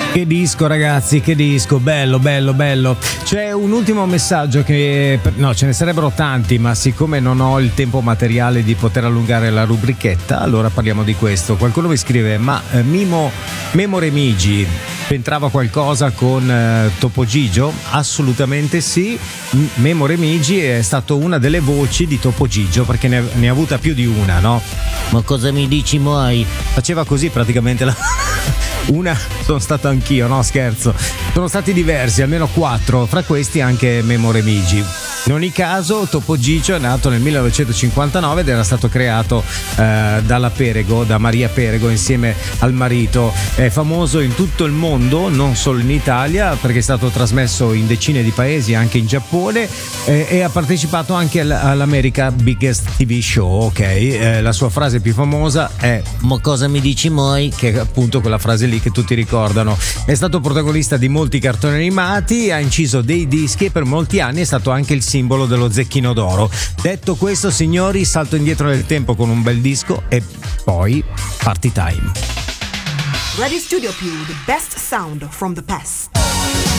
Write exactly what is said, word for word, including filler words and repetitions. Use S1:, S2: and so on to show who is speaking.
S1: Che disco, ragazzi, che disco, bello, bello, bello. C'è un ultimo messaggio che, no, ce ne sarebbero tanti, ma siccome non ho il tempo materiale di poter allungare la rubrichetta, allora parliamo di questo. Qualcuno mi scrive, ma eh, Mimo Memo Remigi c'entrava qualcosa con eh, Topo Gigio? Assolutamente sì. M- Memo Remigi è stato una delle voci di Topo Gigio, perché ne, ne ha avuta più di una, no?
S2: Ma cosa mi dici mai?
S1: Faceva così praticamente la... Una sono stato anch'io, no scherzo. Sono stati diversi, almeno quattro, fra questi anche Memo Remigi. In ogni caso, Topo Gigio è nato nel millenovecentocinquantanove ed era stato creato eh, dalla Perego, da Maria Perego, insieme al marito. È famoso in tutto il mondo, non solo in Italia, perché è stato trasmesso in decine di paesi, anche in Giappone, eh, e ha partecipato anche all'America Biggest T V Show, ok? Eh, la sua frase più famosa è
S2: Ma cosa mi dici mai?
S1: che è appunto quella frase lì che tutti ricordano. È stato protagonista di molti cartoni animati, ha inciso dei dischi e per molti anni è stato anche il simbolo dello Zecchino d'Oro. Detto questo, signori, salto indietro nel tempo con un bel disco e poi party time.
S3: Radio Studio Più, the best sound from the past.